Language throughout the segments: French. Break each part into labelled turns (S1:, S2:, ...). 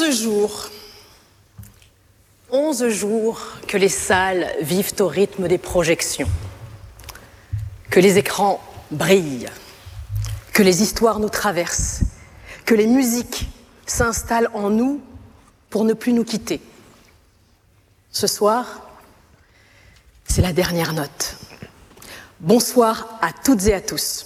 S1: 11 jours que les salles vivent au rythme des projections, que les écrans brillent, que les histoires nous traversent, que les musiques s'installent en nous pour ne plus nous quitter. Ce soir, c'est la dernière note. Bonsoir à toutes et à tous.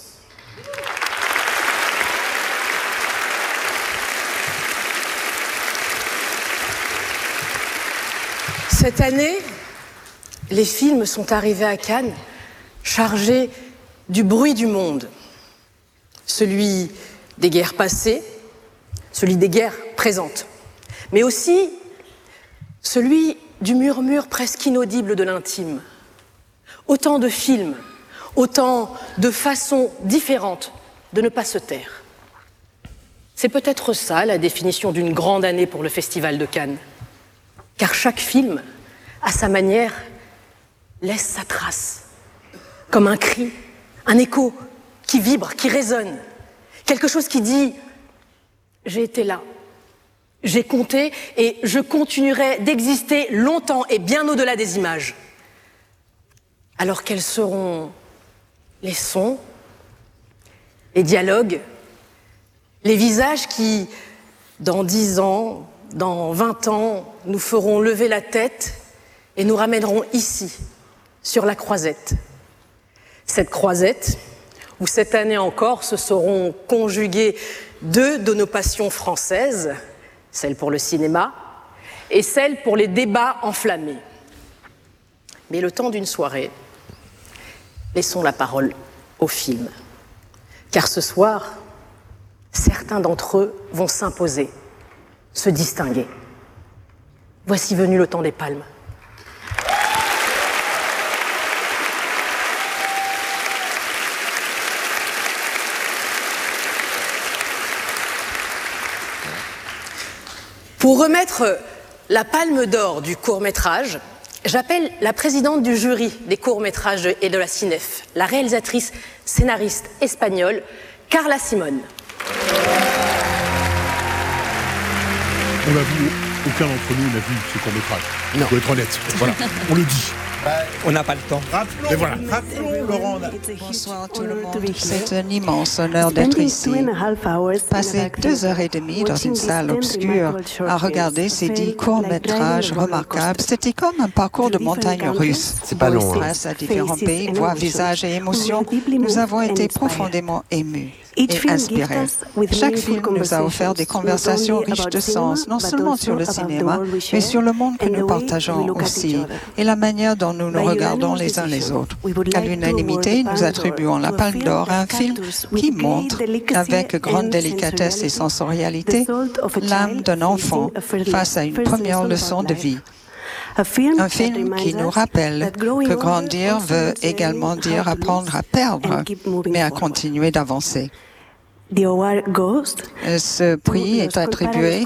S1: Cette année, les films sont arrivés à Cannes chargés du bruit du monde, celui des guerres passées, celui des guerres présentes, mais aussi celui du murmure presque inaudible de l'intime. Autant de films, autant de façons différentes de ne pas se taire. C'est peut-être ça la définition d'une grande année pour le Festival de Cannes. Car chaque film, à sa manière, laisse sa trace, comme un cri, un écho qui vibre, qui résonne, quelque chose qui dit « j'ai été là, j'ai compté et je continuerai d'exister longtemps et bien au-delà des images ». Alors quels seront les sons, les dialogues, les visages qui, dans 10 ans, dans 20 ans, nous feront lever la tête et nous ramènerons ici, sur la croisette. Cette croisette, où cette année encore se seront conjuguées deux de nos passions françaises, celle pour le cinéma et celle pour les débats enflammés. Mais le temps d'une soirée, laissons la parole aux films. Car ce soir, certains d'entre eux vont s'imposer, se distinguer. Voici venu le temps des palmes. Pour remettre la palme d'or du court-métrage, j'appelle la présidente du jury des courts-métrages et de la Cinef, la réalisatrice scénariste espagnole Carla Simón.
S2: On l'a vu, aucun d'entre nous n'a vu ce court-métrage. Il faut être honnête. Voilà, on le dit.
S3: On n'a pas le temps.
S2: Rappelons, Laurent.
S4: Bonsoir tout le monde. C'est un immense honneur d'être ici. Passer 2h30 dans une salle obscure à regarder ces 10 courts-métrages remarquables, c'était comme un parcours de montagne russe.
S3: C'est pas long.
S4: Grâce à différents pays, voix, visages et émotions, nous avons été profondément émus et inspirés. Chaque film nous a offert des conversations riches de sens, non seulement sur le cinéma, mais sur le monde que nous partageons aussi, et la manière dont nous nous regardons les uns les autres. À l'unanimité, nous attribuons la Palme d'Or à un film qui montre, avec grande délicatesse et sensorialité, l'âme d'un enfant face à une première leçon de vie. Un film qui nous rappelle que grandir veut également dire apprendre à perdre, mais à continuer d'avancer. Ce prix est attribué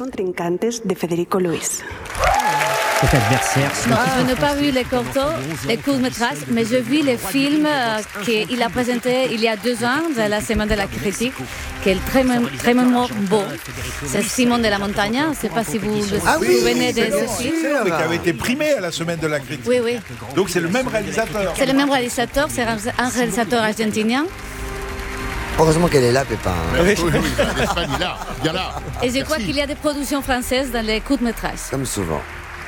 S5: cet adversaire.
S6: Non, je n'ai pas vu les courts-métrages, mais j'ai vu le film qu'il a présenté il y a 2 ans, de la Semaine de la Critique, qui est très beau. C'est Simon de la Montagne, je ne sais pas si vous vous souvenez de ce film.
S2: Qui avait été primé à la Semaine de la Critique.
S6: Oui, oui.
S2: Donc c'est le même réalisateur.
S6: C'est le même réalisateur, c'est un réalisateur argentinien.
S3: Heureusement qu'elle est là, Pépin.
S2: Oui, l'Espagne, il est là.
S6: Et je crois qu'il y a des productions françaises dans les courts-métrages.
S3: Comme souvent.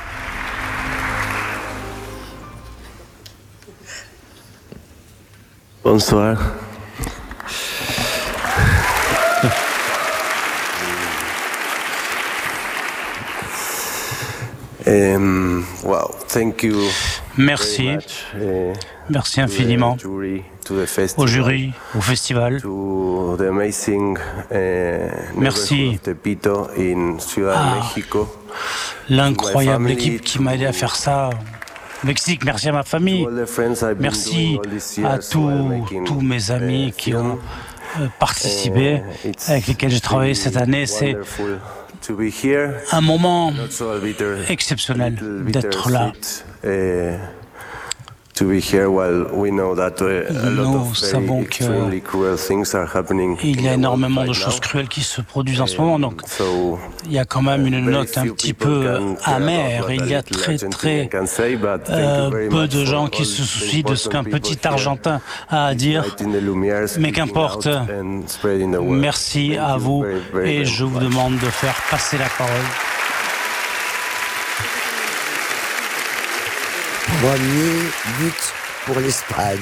S7: Bonsoir. Wow, thank you.
S8: Merci. Merci infiniment au jury, au festival. Merci à l'incroyable équipe qui m'a aidé à faire ça au Mexique. Merci à ma famille. Merci à tous mes amis qui ont participé, avec lesquels j'ai travaillé cette année. C'est un moment exceptionnel d'être là.
S7: Nous savons
S8: qu'il y a énormément de choses cruelles qui se produisent en ce moment, donc il y a quand même une note un petit peu amère. Il y a très peu de gens qui se soucient de ce qu'un petit Argentin a à dire, mais qu'importe. Merci à vous et je vous demande de faire passer la parole.
S3: Premier but pour l'Espagne.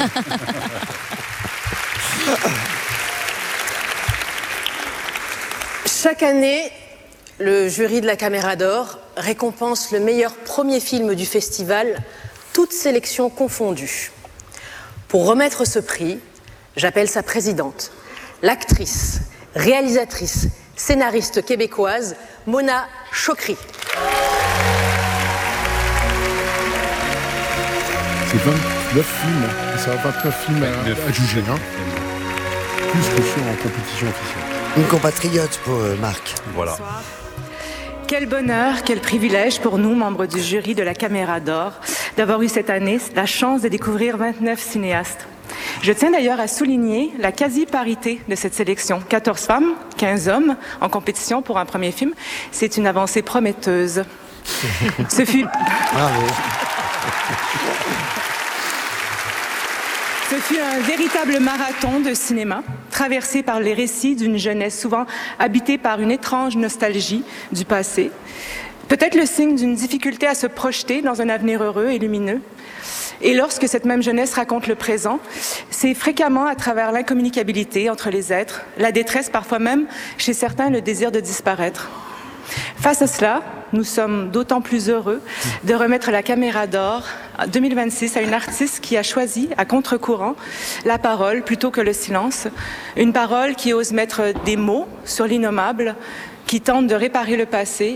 S1: Chaque année, le jury de la Caméra d'Or récompense le meilleur premier film du festival, toutes sélections confondues. Pour remettre ce prix, j'appelle sa présidente, l'actrice, réalisatrice, scénariste québécoise, Mona Chokri.
S2: C'est 29 films, ça va 29 films à juger, hein. Plus que sur en compétition officielle.
S3: Une compatriote pour Marc.
S9: Voilà.
S10: Quel bonheur, quel privilège pour nous, membres du jury de la Caméra d'Or, d'avoir eu cette année la chance de découvrir 29 cinéastes. Je tiens d'ailleurs à souligner la quasi-parité de cette sélection. 14 femmes, 15 hommes en compétition pour un premier film. C'est une avancée prometteuse. Ce fut...
S3: Bravo.
S10: Ce fut un véritable marathon de cinéma, traversé par les récits d'une jeunesse souvent habitée par une étrange nostalgie du passé. Peut-être le signe d'une difficulté à se projeter dans un avenir heureux et lumineux. Et lorsque cette même jeunesse raconte le présent, c'est fréquemment à travers l'incommunicabilité entre les êtres, la détresse, parfois même, chez certains, le désir de disparaître. Face à cela, nous sommes d'autant plus heureux de remettre la Caméra d'Or 2026 à une artiste qui a choisi, à contre-courant, la parole plutôt que le silence. Une parole qui ose mettre des mots sur l'innommable, qui tente de réparer le passé